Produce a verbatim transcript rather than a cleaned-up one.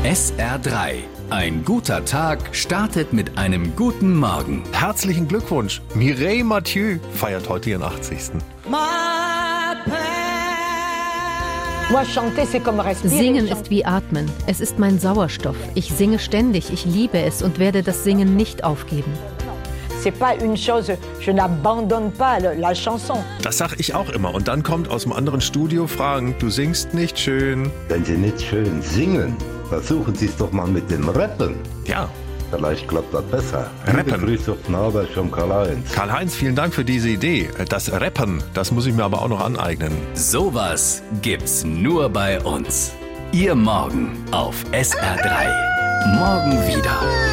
S R drei. Ein guter Tag startet mit einem guten Morgen. Herzlichen Glückwunsch. Mireille Mathieu feiert heute ihren achtzigsten Singen ist wie Atmen. Es ist mein Sauerstoff. Ich singe ständig, ich liebe es und werde das Singen nicht aufgeben. Das sag ich auch immer. Und dann kommt aus dem anderen Studio Fragen, du singst nicht schön. Wenn Sie nicht schön singen, versuchen Sie es doch mal mit dem Rappen. Ja. Vielleicht klappt das besser. Rappen. Grüße auf Naber von Karl-Heinz. Karl-Heinz, vielen Dank für diese Idee. Das Rappen, das muss ich mir aber auch noch aneignen. Sowas gibt's nur bei uns. Ihr Morgen auf S R drei. Morgen wieder.